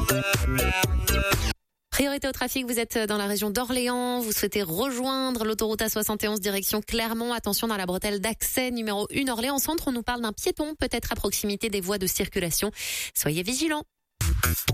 Priorité au trafic, vous êtes dans la région d'Orléans, vous souhaitez rejoindre l'autoroute A71 direction Clermont. Attention, dans la bretelle d'accès numéro 1 Orléans Centre, on nous parle d'un piéton peut-être à proximité des voies de circulation. Soyez vigilants.